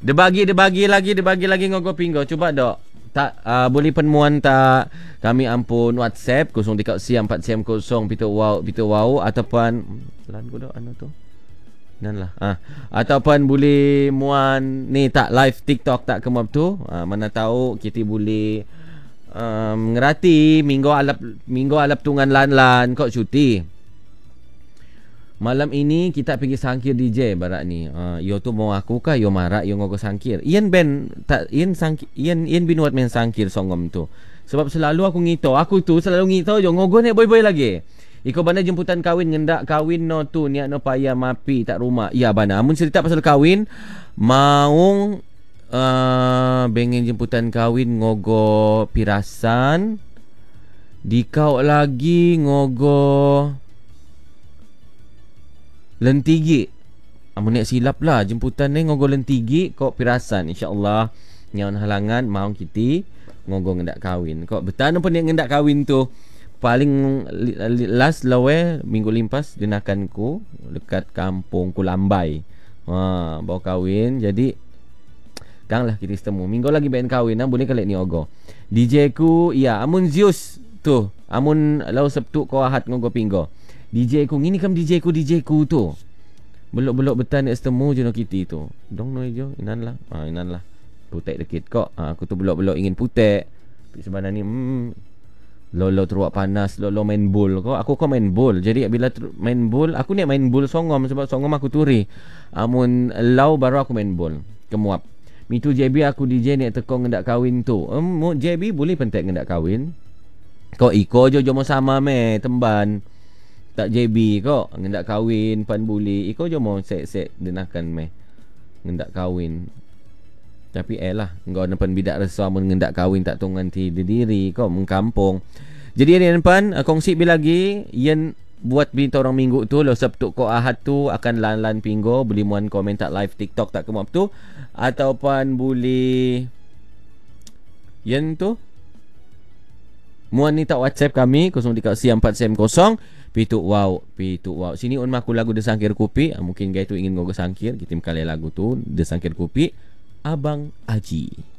Dia bagi lagi ngogo pinggo. Cuba dok. Tak boleh penemuan tak kami ampun WhatsApp 03 4 pitu wow ataupun lan ko dok ano tu. Nan lah. Ataupun boleh muan ni tak live TikTok tak kemap tu. Mana tahu kita boleh ngerati minggu alap tungan lan kok cuti. Malam ini kita pergi sangkir DJ barak ni. Yo tu mau aku kah yo marah yo ngogo sangkir. Ian ben tak Ian bin buat main sangkir songom tu. Sebab selalu aku ngito. Aku tu selalu ngito yo ngogo ni boy lagi. Iko bana jemputan kawin ngendak kawin no tu niat no payah mapi tak rumah. Ya bana amun cerita pasal kawin maung bengen jemputan kawin ngogo pirasan. Dikau lagi ngogo lentigi. Amun nak silap lah jemputan ni ngogo lentigi kok pirasan insya-Allah nyawan halangan mau kita ngogo ngendak kawin. Kok betan apa ni ngendak kawin tu paling last lawe minggu limpas dinakanku dekat kampung Kulambai. Bawa kawin jadi kang lah kita setemu. Minggu lagi ben kawin boleh kali ni ogo. DJ ku ya amun Zeus tu amun lau Sabtu ko Ahad ngogo pinggo. DJ ku ngini kam DJ ku tu. Belok-belok betan nak setemu je no kita tu. Dong no jo inan lah. Putek dekit kok. Aku tu belok-belok ingin putek. Tapi sebenarnya ni Lolo teruak panas, Lolo main bowl. Aku main bowl. Jadi bila main bowl, aku ni main bowl songom sebab songom aku turi. Amun lau baru aku main bowl. Kemuap. Mitu JB aku DJ ni tekong ngendak kawin tu. JB boleh pentek ngendak kawin. Kok iko jo jomo sama me temban. Tak JB kok ngendak kawin pan boleh. Iko jo mau sek denakan me ngendak kawin. Tapi lah engkau nampan bidak rasa mun ngendak kawin tak tungan ti diri kau mengkampung. Jadi ni nampan kongsi bi lagi yen buat binta orang minggu tu lo Sabtu ko Ahad tu akan lan pinggo boleh muan komen tak live TikTok tak kemap tu ataupun boleh yen tu muan ni tak WhatsApp kami 03 4 pitu wow. Sini on maku lagu Desangkir Kupi. Mungkin guys tu ingin ngogo sangkir kita kali lagu tu Desangkir Kupi Abang Aji.